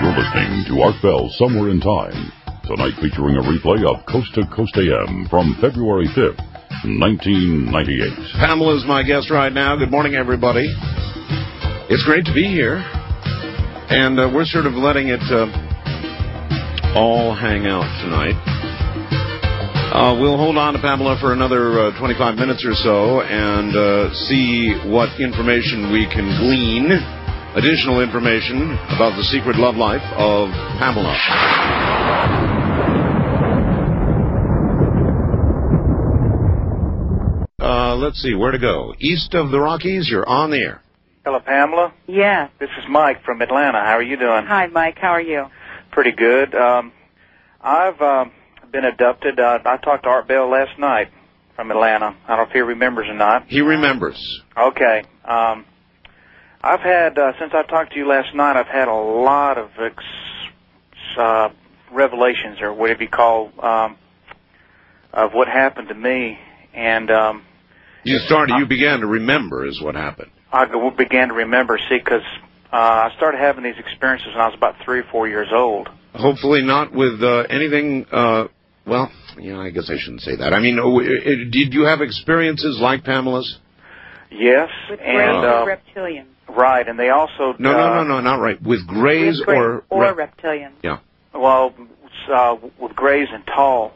You're listening to Art Bell Somewhere in Time. Tonight featuring a replay of Coast to Coast AM from February 5th, 1998. Pamela's my guest right now. Good morning, everybody. It's great to be here. And we're sort of letting it all hang out tonight. We'll hold on to Pamela for another 25 minutes or so and see what information we can glean, additional information about the secret love life of Pamela. Let's see, where to go? East of the Rockies, you're on the air. Hello, Pamela. Yes. This is Mike from Atlanta. How are you doing? Hi, Mike. How are you? Pretty good. I've been abducted. I talked to Art Bell last night from Atlanta. I don't know if he remembers or not. He remembers. Okay. I've had, since I talked to you last night, I've had a lot of revelations, or whatever you call, of what happened to me. And you began to remember is what happened. I began to remember, because I started having these experiences when I was about 3 or 4 years old. Hopefully not with anything, I guess I shouldn't say that. I mean, did you have experiences like Pamela's? Yes. With Greys or reptilians? Right, and they also... No, not right. With Greys or reptilians. Yeah. Well, with Greys and tall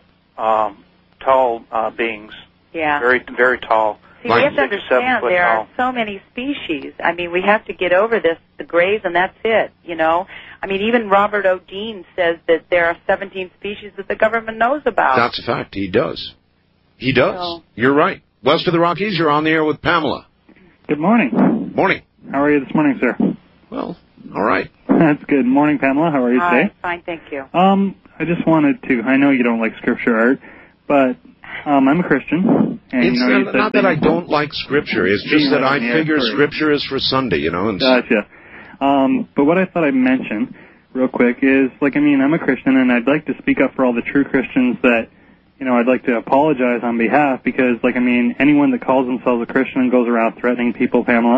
beings. Yeah. Very, very tall. See, we have to understand there are so many species. I mean, we have to get over the Greys, and that's it, you know. I mean, even Robert O. Dean says that there are 17 species that the government knows about. That's a fact. He does. He does. So, you're right. West of the Rockies, you're on the air with Pamela. Good morning. Morning. How are you this morning, sir? Well, all right. That's good. Morning, Pamela. How are you today? Fine, thank you. I just wanted to, I know you don't like scripture, Art, but I'm a Christian. And, it's not that I don't like scripture. It's just that I figure scripture is for Sunday, you know. And gotcha. But what I thought I'd mention real quick is, I'm a Christian, and I'd like to speak up for all the true Christians that, I'd like to apologize on behalf, because, anyone that calls themselves a Christian and goes around threatening people, Pamela,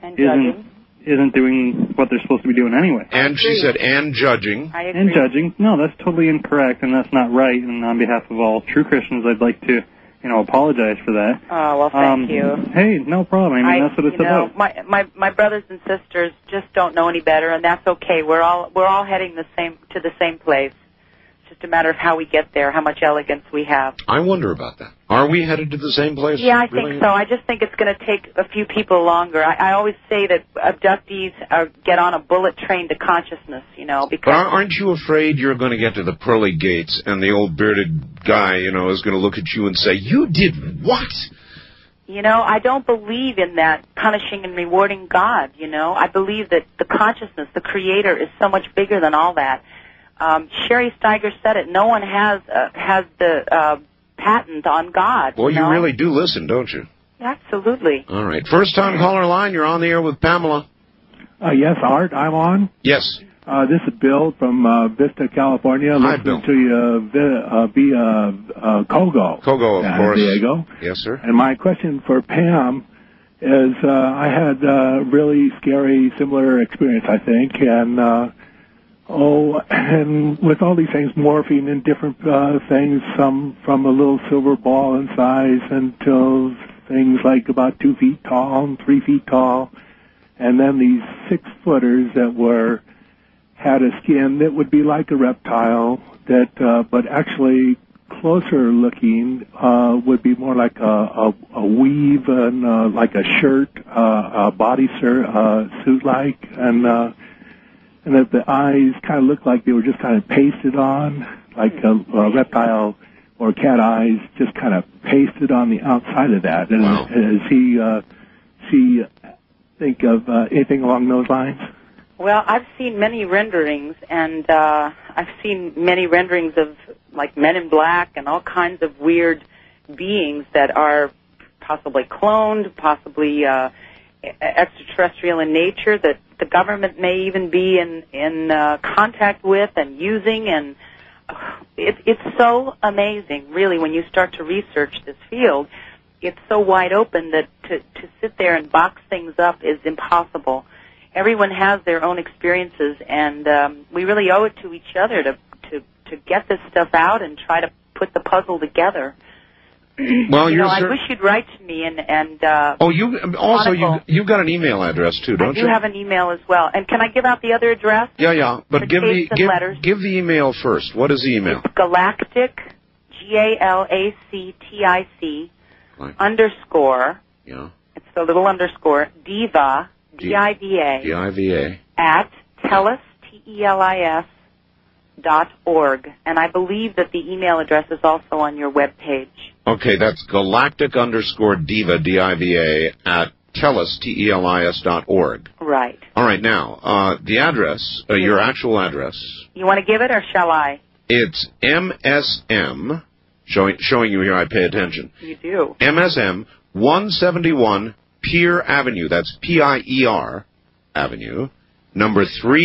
isn't doing what they're supposed to be doing anyway. And she said, and judging. I agree. And judging. No, that's totally incorrect, and that's not right. And on behalf of all true Christians, I'd like to, apologize for that. Oh, well, thank you. Hey, no problem. That's what it's about. My brothers and sisters just don't know any better, and that's okay. We're all heading to the same place. It's just a matter of how we get there, how much elegance we have. I wonder about that. Are we headed to the same place? Yeah, I think so. I just think it's going to take a few people longer. I always say that abductees get on a bullet train to consciousness, because... But aren't you afraid you're going to get to the pearly gates and the old bearded guy, is going to look at you and say, you did what? I don't believe in that punishing and rewarding God, I believe that the consciousness, the Creator, is so much bigger than all that. Sherry Steiger said it. No one has the patent on God. Well, you really do listen, don't you? Absolutely. All right. First time caller line, you're on the air with Pamela. Yes, Art, I'm on. Yes. This is Bill from Vista, California. Hi, Bill. Listening to you via Kogo. Kogo, of course. Diego. Yes, sir. And my question for Pam is, I had a really scary, similar experience, I think, and with all these things morphing in different things, some from a little silver ball in size until things like about 2 feet tall and 3 feet tall, and then these 6-footers that had a skin that would be like a reptile, but actually closer looking would be more like a weave and like a shirt, a body suit like, and that the eyes kind of looked like they were just kind of pasted on, like a reptile or cat eyes, just kind of pasted on the outside of that. And wow. Does he think of anything along those lines? Well, I've seen many renderings, and I've seen many renderings of, like, Men in Black and all kinds of weird beings that are possibly cloned, possibly extraterrestrial in nature, that the government may even be in contact with and using, and it's so amazing, really, when you start to research this field. It's so wide open that to sit there and box things up is impossible. everyone has their own experiences, and we really owe it to each other to get this stuff out and try to put the puzzle together. Well, I wish you'd write to me and you've got an email address too, don't you? I do have an email as well. And can I give out the other address? Yeah. But give the email first. What is the email? It's Galactic, GALACTIC _. Yeah. It's the little underscore Diva DIVA at TELUS TELIS.org, and I believe that the email address is also on your webpage. Okay, that's galactic _ diva DIVA at TELUS TELIS.org. Right. All right, now the address, your actual address. You want to give it, or shall I? It's MSM, showing you here. I pay attention. You do. MSM 171 Pier Avenue. That's PIER Avenue, number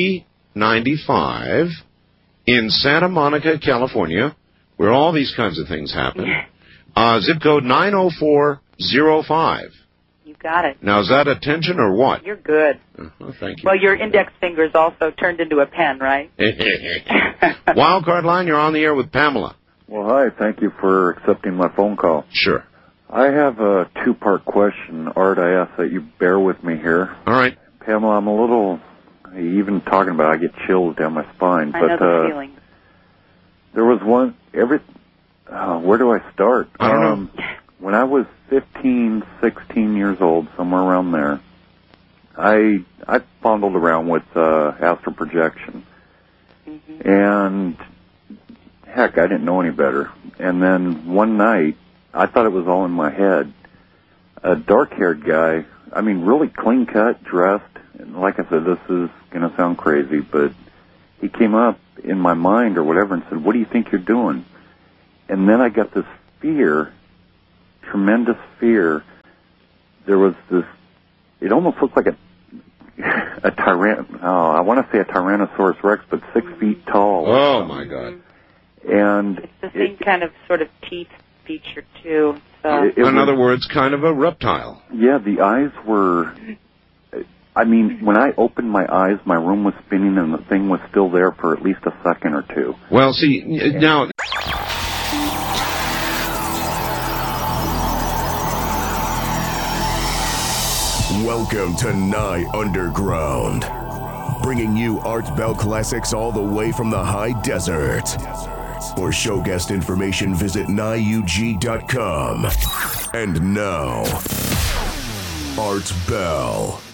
395. In Santa Monica, California, where all these kinds of things happen. Zip code 90405. You got it. Now, is that attention or what? You're good. Thank you. Well, your index finger is also turned into a pen, right? Wildcard line, you're on the air with Pamela. Well, hi. Thank you for accepting my phone call. Sure. I have a two-part question. Art, I ask that you bear with me here. All right. Pamela, I'm a little... Even talking about it, I get chills down my spine. I know the feeling. There was one. Where do I start? I don't know. When I was 15, 16 years old, somewhere around there, I fondled around with astral projection, and heck, I didn't know any better. And then one night, I thought it was all in my head. A dark-haired guy, I mean, really clean-cut, dressed. And like I said, this is going to sound crazy, but he came up in my mind or whatever and said, "What do you think you're doing?" And then I got this fear, tremendous fear. There was this, it almost looked like I want to say a Tyrannosaurus Rex, but 6 feet tall. Oh, my God. And it's the same kind of sort of teeth feature, too. So. In other words, kind of a reptile. Yeah, the eyes were... I mean, when I opened my eyes, my room was spinning and the thing was still there for at least a second or two. Well, see, now... Welcome to Nye Underground, bringing you Art Bell classics all the way from the high desert. For show guest information, visit NyeUG.com. And now, Art Bell.